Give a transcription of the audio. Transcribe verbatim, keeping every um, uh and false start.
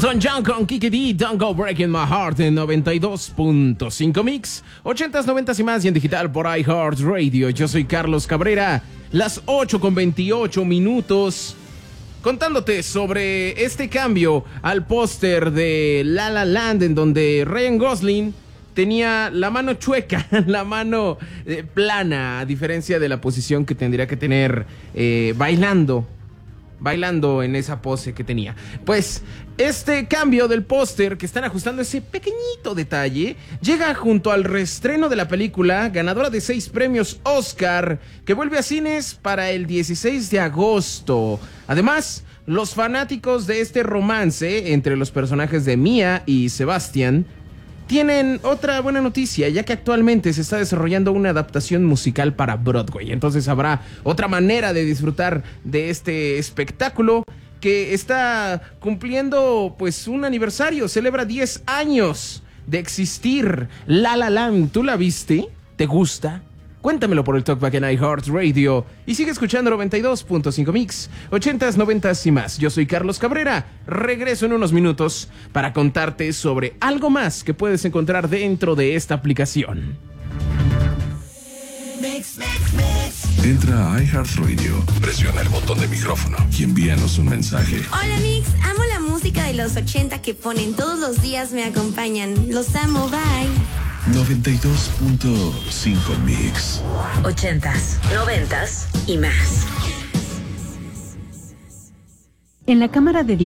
Son John con Kiki D, Don't Go Breaking My Heart en noventa y dos punto cinco Mix, ochentas, noventas y más y en digital por iHeartRadio. Yo soy Carlos Cabrera, las ocho con veintiocho minutos, contándote sobre este cambio al póster de La La Land, en donde Ryan Gosling tenía la mano chueca, la mano eh, plana, a diferencia de la posición que tendría que tener eh, bailando. Bailando en esa pose que tenía. Pues este cambio del póster, que están ajustando ese pequeñito detalle, llega junto al reestreno de la película, ganadora de seis premios Oscar, que vuelve a cines para el dieciséis de agosto. Además, los fanáticos de este romance entre los personajes de Mia y Sebastian tienen otra buena noticia, ya que actualmente se está desarrollando una adaptación musical para Broadway. Entonces habrá otra manera de disfrutar de este espectáculo que está cumpliendo pues un aniversario. Celebra diez años de existir La La Land. ¿Tú la viste? ¿Te gusta? Cuéntamelo por el Talkback en iHeartRadio y sigue escuchando noventa y dos punto cinco Mix, ochentas, noventas y más. Yo soy Carlos Cabrera. Regreso en unos minutos para contarte sobre algo más que puedes encontrar dentro de esta aplicación. Mix, mix, mix. Entra a iHeartRadio, presiona el botón de micrófono y envíanos un mensaje. Hola Mix, amo la música de los ochenta que ponen todos los días, me acompañan. Los amo, bye. noventa y dos punto cinco Mix. Ochentas, noventas y más. En la cámara de